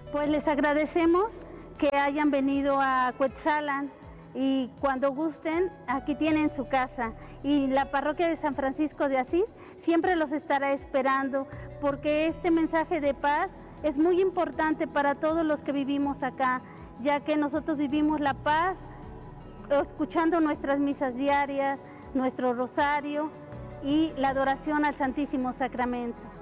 Pues les agradecemos que hayan venido a Cuetzalan y cuando gusten, aquí tienen su casa. Y la parroquia de San Francisco de Asís siempre los estará esperando, porque este mensaje de paz es muy importante para todos los que vivimos acá, ya que nosotros vivimos la paz escuchando nuestras misas diarias, nuestro rosario y la adoración al Santísimo Sacramento.